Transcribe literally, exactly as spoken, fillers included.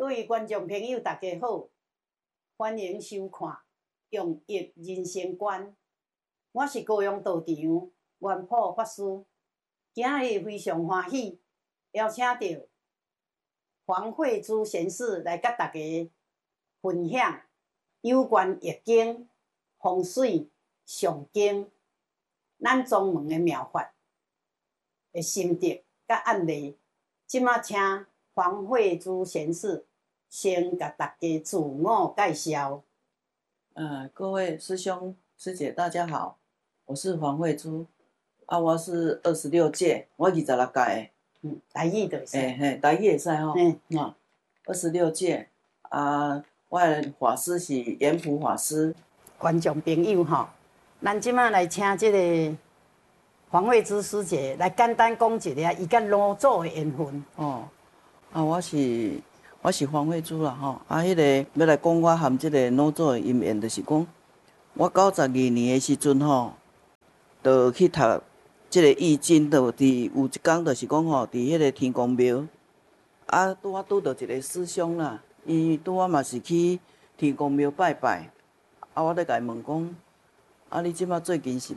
各位观众朋友，大家好，欢迎收看《用益人生观》。我是高雄道场元普法师，今日非常欢喜，邀请到黄慧珠贤士来甲大家分享有关易经、风水、上经、咱宗门的妙法的心得甲案例。即马请黄慧珠贤士先甲大家自我介绍。 呃，各位师兄师姐，大家好，我是黄慧珠，啊，我是二十六届，我二十六届的， 嗯，台语就会使。 嘿嘿，台语会使吼， 嗯， 啊，二十六届，啊，我的法师是严普法师。 观众朋友吼，咱即马来请即个黄慧珠师姐来简单讲一下伊甲老祖的缘分。 哦，啊，我是我是黄慧珠啦吼，啊，迄、那个要来讲我含即个老祖的因缘，就是讲我九十二年的时阵吼，就去读即个易经，就伫有一天就是讲吼，伫迄个天公庙，啊，拄啊拄到一个师兄啦，伊拄啊嘛是去天公庙拜拜，啊，我咧甲伊问讲，啊，你即马最近是